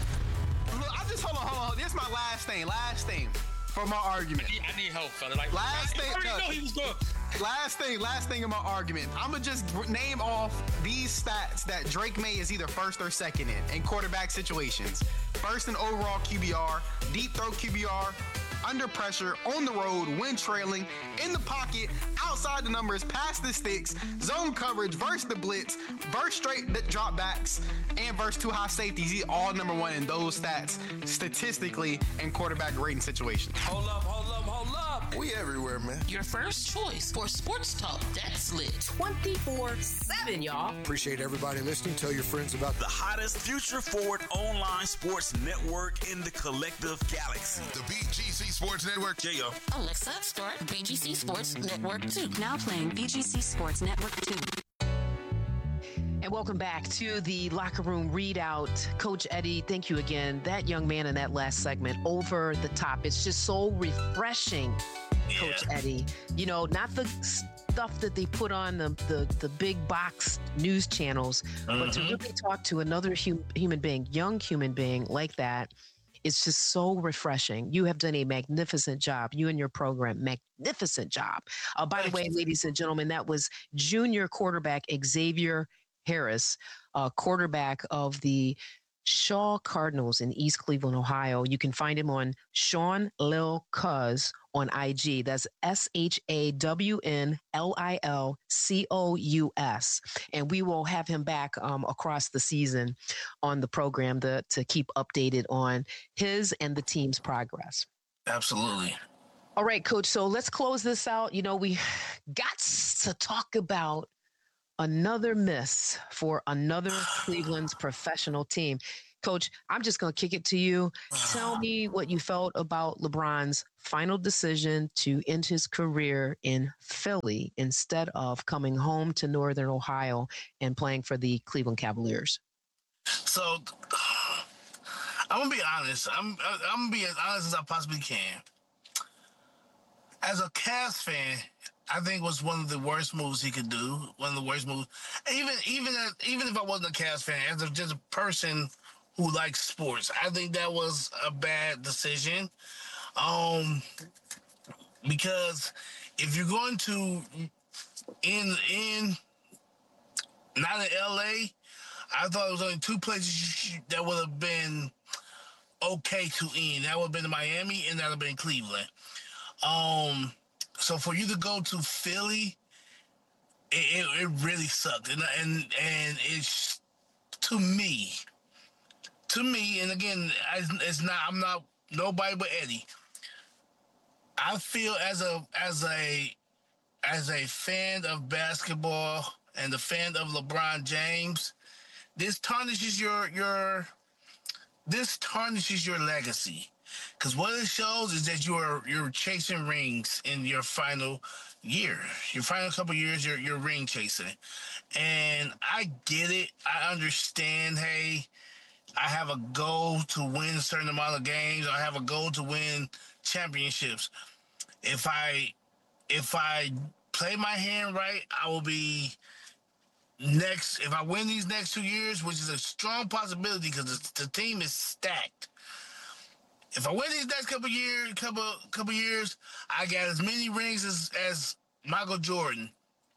Look, I just hold on, hold on. This is my last thing, last thing for my argument. I need, I need help, fella. Like, last I, thing. I already know he was going. Last thing, last thing in my argument. I'm gonna just name off these stats that Drake May is either first or second in in quarterback situations. First in overall Q B R, deep throw Q B R, under pressure, on the road, when trailing, in the pocket, outside the numbers, past the sticks, zone coverage, versus the blitz, versus straight dropbacks, and versus two high safeties. He's all number one in those stats statistically in quarterback rating situations. Hold up, hold up, hold up. We everywhere, man. Your first choice for sports talk that's lit. twenty-four seven, y'all. Appreciate everybody listening. Tell your friends about the hottest future forward online sports network in the collective galaxy. The B G C Sports Network. Yeah, yo. Alexa, start B G C Sports Network two. Now playing B G C Sports Network two. And welcome back to the Locker Room Readout. Coach Eddie, thank you again. That young man in that last segment, over the top. It's just so refreshing, yeah. Coach Eddie. You know, not the stuff that they put on the the, the big box news channels, mm-hmm. but to really talk to another hum, human being, young human being like that, it's just so refreshing. You have done a magnificent job. You and your program, magnificent job. Uh, by the way, ladies and gentlemen, that was junior quarterback Xavier Harris, uh, quarterback of the Shaw Cardinals in East Cleveland, Ohio. You can find him on Sean Lil Cuz on I G. That's S H A W N L I L C O U S. And we will have him back um, across the season on the program to, to keep updated on his and the team's progress. Absolutely. All right, Coach. So let's close this out. You know, we got to talk about another miss for another Cleveland's professional team. Coach, I'm just going to kick it to you. Tell me what you felt about LeBron's final decision to end his career in Philly instead of coming home to Northern Ohio and playing for the Cleveland Cavaliers. So, I'm going to be honest. I'm, I'm going to be as honest as I possibly can. As a Cavs fan, I think was one of the worst moves he could do. One of the worst moves. Even even as, even if I wasn't a Cavs fan, as a, just a person who likes sports, I think that was a bad decision. Um, because if you're going to in in not in L A, I thought it was only two places that would have been okay to end. That would have been Miami, and that would have been Cleveland. Um. So for you to go to Philly, it, it, it really sucked. And, and and it's, to me, to me, and again, it's not, I'm not nobody but Eddie. I feel as a, as a, as a fan of basketball and a fan of LeBron James, this tarnishes your, your, this tarnishes your legacy. Because what it shows is that you're you're chasing rings in your final year. Your final couple years, you're, you're ring chasing. And I get it. I understand, hey, I have a goal to win a certain amount of games. I have a goal to win championships. If I if I play my hand right, I will be next. If I win these next two years, which is a strong possibility because the, the team is stacked. If I win these next couple years, couple couple years, I got as many rings as, as Michael Jordan.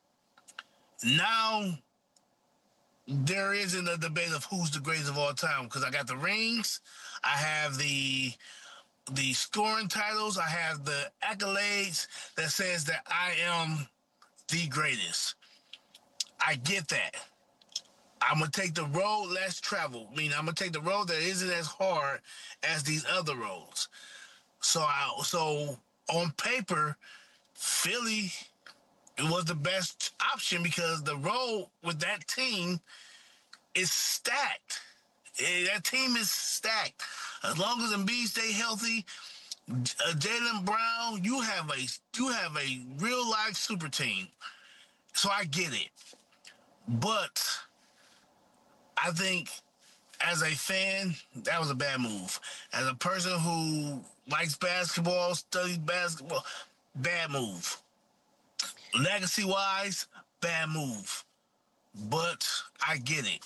Now there isn't a debate of who's the greatest of all time because I got the rings, I have the the scoring titles, I have the accolades that says that I am the greatest. I get that. I'm going to take the road less traveled. I mean, I'm going to take the road that isn't as hard as these other roads. So, I, so on paper, Philly, it was the best option because the road with that team is stacked. That team is stacked. As long as Embiid stay healthy, uh, Jaylen Brown, you have a you have a real life super team. So I get it, but I think as a fan, that was a bad move. As a person who likes basketball, studies basketball, bad move. Legacy-wise, bad move. But I get it.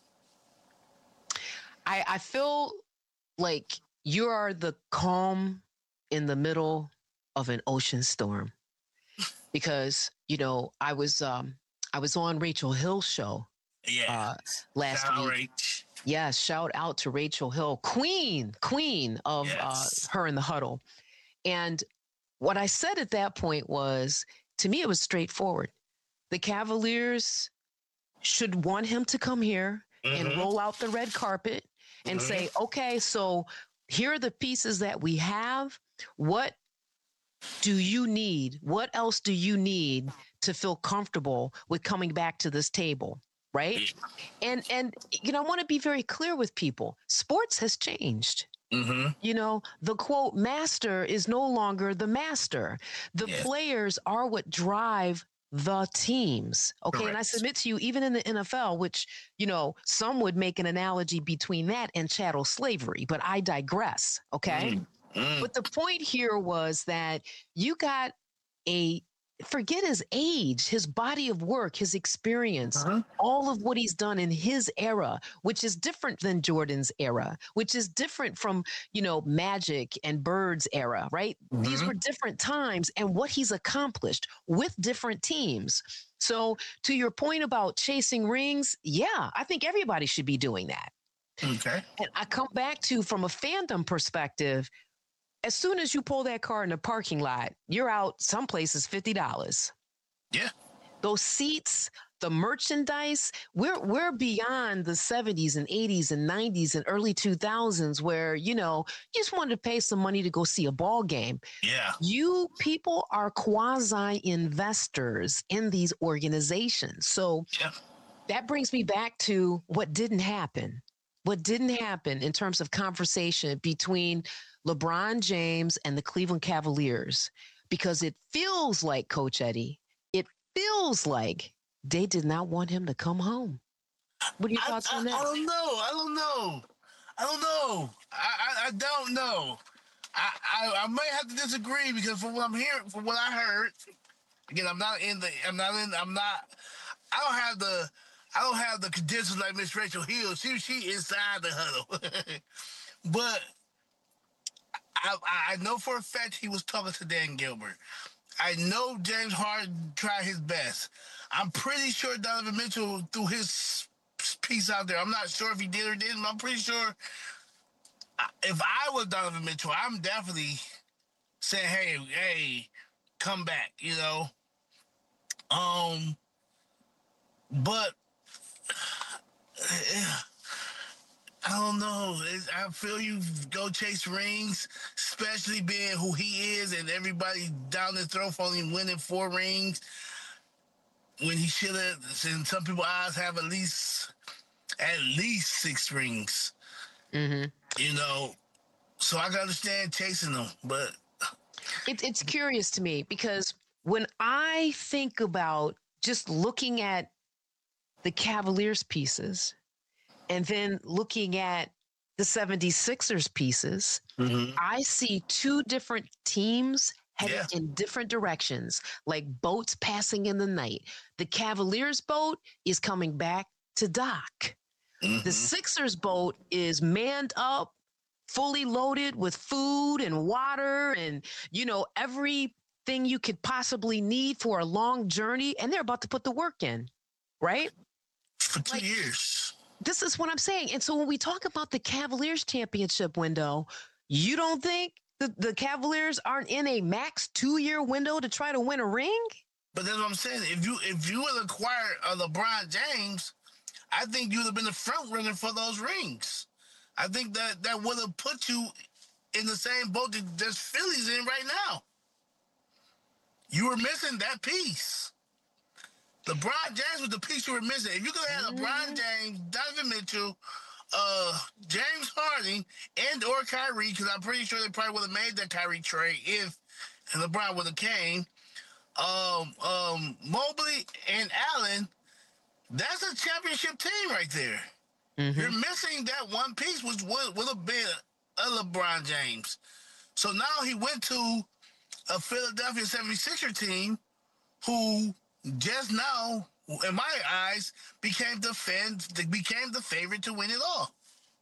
I, I feel like you are the calm in the middle of an ocean storm. Because, you know, I was um, I was on Rachel Hill's show. Yeah. Uh, last shout week. Out yeah, shout out to Rachel Hill, queen, queen of yes. uh, Her in the Huddle. And what I said at that point was, to me, it was straightforward. The Cavaliers should want him to come here mm-hmm. and roll out the red carpet and mm-hmm. say, okay, so here are the pieces that we have. What do you need? What else do you need to feel comfortable with coming back to this table? Right. And, and, you know, I want to be very clear with people. Sports has changed. Mm-hmm. You know, the quote master is no longer the master. The yes. players are what drive the teams. OK, Correct. And I submit to you, even in the N F L, which, you know, some would make an analogy between that and chattel slavery. But I digress. OK, mm-hmm. Mm. But the point here was that you got a forget his age, his body of work, his experience, uh-huh. all of what he's done in his era, which is different than Jordan's era, which is different from, you know, Magic and Bird's era, right? Mm-hmm. These were different times and what he's accomplished with different teams. So to your point about chasing rings, yeah, I think everybody should be doing that. Okay. And I come back to, from a fandom perspective, as soon as you pull that car in the parking lot, you're out some places fifty dollars. Yeah. Those seats, the merchandise, we're we're beyond the seventies and eighties and nineties and early two thousands where, you know, you just wanted to pay some money to go see a ball game. Yeah. You people are quasi-investors in these organizations. So yeah. that brings me back to what didn't happen. What didn't happen in terms of conversation between LeBron James and the Cleveland Cavaliers, because it feels like, Coach Eddie, it feels like they did not want him to come home. What are your thoughts I, on that? I don't know. I don't know. I don't know. I, I, I don't know. I, I I may have to disagree because from what I'm hearing, from what I heard, again, I'm not in the. I'm not in. I'm not. I don't have the. I don't have the credentials like Miss Rachel Hill. She she inside the huddle, but I I know for a fact he was talking to Dan Gilbert. I know James Harden tried his best. I'm pretty sure Donovan Mitchell threw his piece out there. I'm not sure if he did or didn't, but I'm pretty sure if I was Donovan Mitchell, I'm definitely saying, hey, hey, come back, you know? Um, but I don't know. It's, I feel you go chase rings, especially being who he is and everybody down his throat for only winning four rings when he should have, in some people's eyes, have at least at least six rings. Mm-hmm. You know, so I can understand chasing them, but it, it's curious to me because when I think about just looking at the Cavaliers pieces and then looking at the seventy-sixers pieces, mm-hmm. I see two different teams headed yeah. in different directions, like boats passing in the night. The Cavaliers boat is coming back to dock. Mm-hmm. The Sixers boat is manned up, fully loaded with food and water and, you know, everything you could possibly need for a long journey. And they're about to put the work in, right? For two like, years. This is what I'm saying. And so when we talk about the Cavaliers championship window, you don't think the, the Cavaliers aren't in a max two-year window to try to win a ring? But that's what I'm saying. If you if you would acquire a LeBron James, I think you would have been the front runner for those rings. I think that that would have put you in the same boat that that Philly's in right now. You were missing that piece. LeBron James was the piece you were missing. If you could have had LeBron James, Donovan Mitchell, uh, James Harden, and or Kyrie, because I'm pretty sure they probably would have made that Kyrie trade if LeBron would have came. Um, um, Mobley and Allen, that's a championship team right there. Mm-hmm. You're missing that one piece, which would, would have been a LeBron James. So now he went to a Philadelphia seventy-sixer team who just now, in my eyes, became the fan, became the favorite to win it all.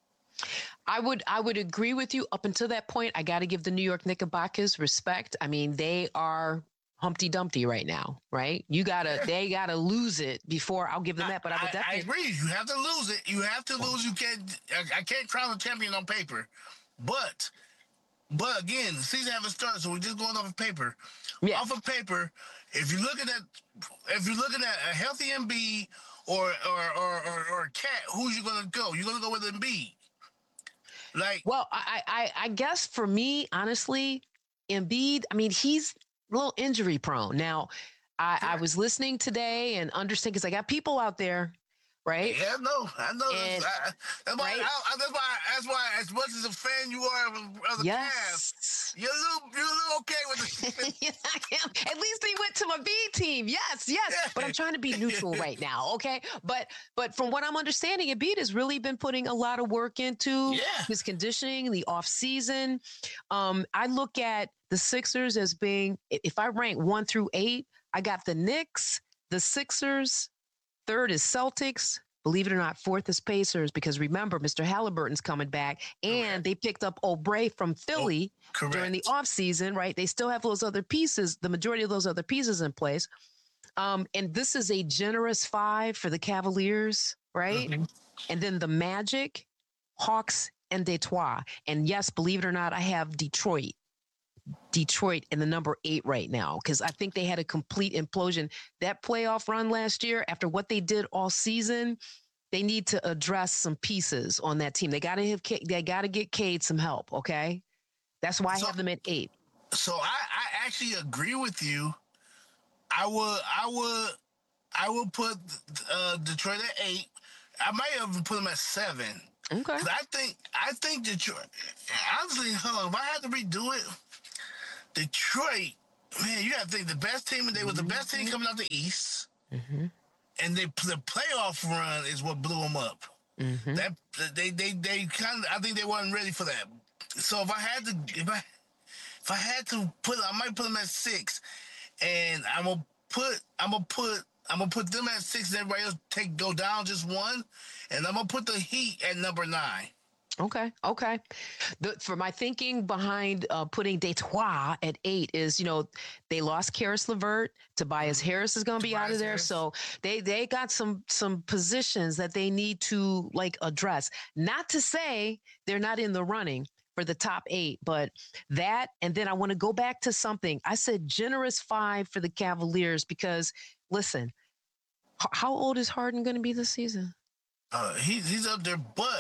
I would I would agree with you up until that point. I got to give the New York Knickerbockers respect. I mean, they are Humpty Dumpty right now, right? You gotta, they gotta lose it before I'll give them that. But I would definitely. I agree. You have to lose it. You have to lose. You can't. I, I can't crown a champion on paper, but, but again, the season haven't started, so we're just going off of paper. Yeah. Off of paper, if you're looking at, if you're looking at a healthy Embiid or or or or, or a Cat, who's you gonna go? You're gonna go with Embiid. Like, well, I I I guess for me, honestly, Embiid. I mean, he's a little injury prone. Now, I, I was listening today and understand because I got people out there, right? Yeah, I know. I know. And, I, that's, why, right? I, that's why. That's why. As much as a fan you are of, of the yes. Cavs, you're a little, you're a little okay with it. Yeah, I am. At least he went to my B team. Yes, yes. Yeah. But I'm trying to be neutral right now, okay? But but from what I'm understanding, Embiid has really been putting a lot of work into yeah. his conditioning, the off season. Um, I look at the Sixers as being, if I rank one through eight, I got the Knicks, the Sixers, third is Celtics, believe it or not, fourth is Pacers, because remember, Mister Halliburton's coming back, and correct. They picked up Oubre from Philly oh, during the offseason, right? They still have those other pieces, the majority of those other pieces in place. Um, and this is a generous five for the Cavaliers, right? Mm-hmm. And then the Magic, Hawks, and Detroit. And yes, believe it or not, I have Detroit Detroit in the number eight right now, because I think they had a complete implosion. That playoff run last year, after what they did all season, they need to address some pieces on that team. They got to have, they got to get Cade some help. Okay, that's why I So- have them at eight. So I, I actually agree with you. I would I would I would put uh, Detroit at eight. I might even put them at seven. Okay. 'Cause I think I think Detroit. Honestly, hold on. If I had to redo it, Detroit, man, you got to think the best team. They was the best team coming out the East, Mm-hmm. and they the playoff run is what blew them up. Mm-hmm. That they they they kind of. I think they wasn't ready for that. So if I had to, if I if I had to put, I might put them at six, and I'm gonna put I'm gonna put I'm gonna put them at six, and everybody else take go down just one, and I'm gonna put the Heat at number nine. Okay. Okay. The, for my thinking behind uh, putting Detroit at eight is, you know, they lost Karis LeVert. Tobias Harris is going to be out of there. Harris. So they, they got some, some positions that they need to like address. Not to say they're not in the running for the top eight, but that, and then I want to go back to something. I said generous five for the Cavaliers because listen, h- how old is Harden going to be this season? Uh, he, he's up there, but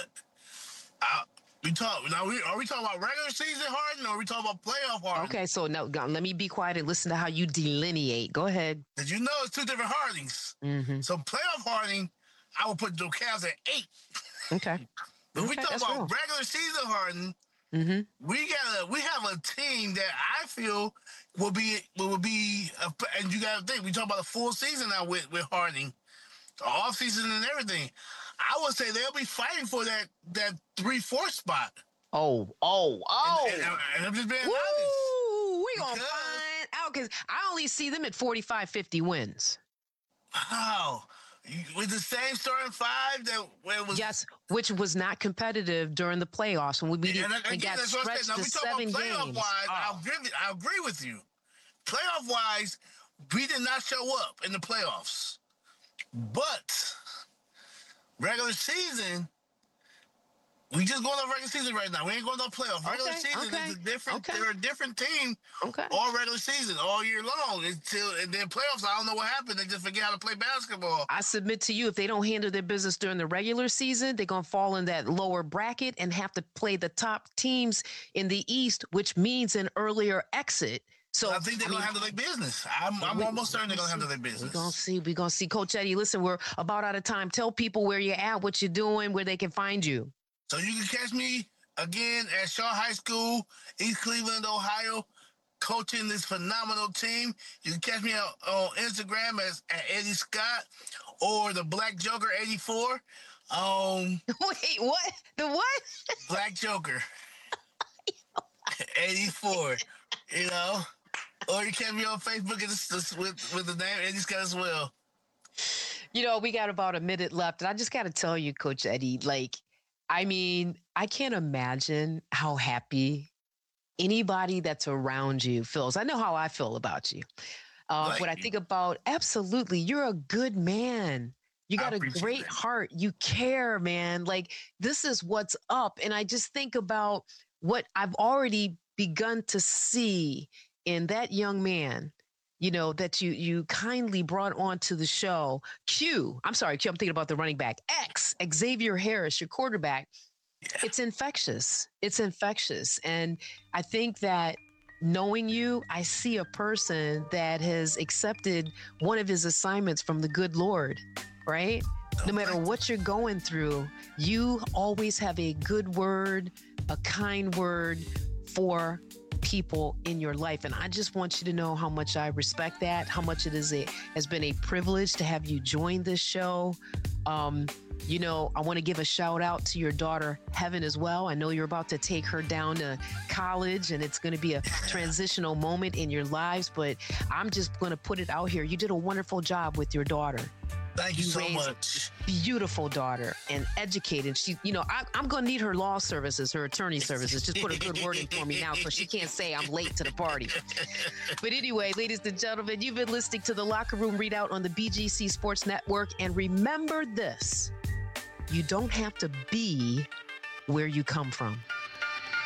I, we talk now. We, are we talking about regular season Harden, or are we talking about playoff Harden? Okay, so now go- let me be quiet and listen to how you delineate. Go ahead. Did you know it's two different Hardings? Mm-hmm. So playoff Harding, I would put the Cavs at eight. Okay. But Okay, we talk that's about real. regular season Harden. Mm-hmm. We got a we have a team that I feel will be will be a, and you got to think we talk about a full season now with with Harding, the off season and everything. I would say they'll be fighting for that that three four spot. Oh, oh, oh. And, and, and I'm just being Woo, honest. we gonna Because- find out because I only see them at forty-five, fifty wins. Wow. You- With the same starting five that where it was. Yes, which was not competitive during the playoffs when we, we, And did, we again, got that's what I said. stretched Now to we talk seven about playoff games. wise. Oh. I'll agree. I agree with you. Playoff wise, we did not show up in the playoffs, but regular season, we just going on regular season right now. We ain't going on playoff. Regular Okay, season okay, is a different. okay. They're a different team Okay. all regular season, all year long. Until and then playoffs, I don't know what happened. They just forget how to play basketball. I submit to you, if they don't handle their business during the regular season, they're going to fall in that lower bracket and have to play the top teams in the East, which means an earlier exit. So I think they're I gonna mean, handle their business. I'm, I'm we- almost certain they're gonna handle their We're business. gonna see. We're gonna see. Coach Eddie, listen, we're about out of time. Tell people where you're at, what you're doing, where they can find you. So you can catch me again at Shaw High School, East Cleveland, Ohio, coaching this phenomenal team. You can catch me on, on Instagram as at Eddie Scott or the Black Joker eighty-four. Um, Wait, what? The what? Black Joker eighty-four. You know, or you catch me on Facebook with with the name Eddie Scott as well. You know, we got about a minute left, and I just got to tell you, Coach Eddie, like, I mean, I can't imagine how happy anybody that's around you feels. I know how I feel about you. Uh, Thank when I you. think about, absolutely, you're a good man. You I got a appreciate great that. heart. You care, man. Like, this is what's up. And I just think about what I've already begun to see in that young man, you know, that you you kindly brought onto the show. Q, I'm sorry, Q, I'm thinking about the running back. X, Xavier Harris, your quarterback. It's infectious. It's infectious. And I think that knowing you, I see a person that has accepted one of his assignments from the good Lord, right? No matter what you're going through, you always have a good word, a kind word for people in your life. And I just want you to know how much I respect that, how much it is a has been a privilege to have you join this show. Um, you know, I want to give a shout out to your daughter, Heaven, as well. I know you're about to take her down to college and it's going to be a transitional moment in your lives, but I'm just going to put it out here. You did a wonderful job with your daughter. Thank you so raised much. a Beautiful daughter and educated. She, you know, I, I'm going to need her law services, her attorney services. Just put a good word in for me now so she can't say I'm late to the party. But anyway, ladies and gentlemen, you've been listening to the Locker Room Readout on the B G C Sports Network. And remember this, you don't have to be where you come from.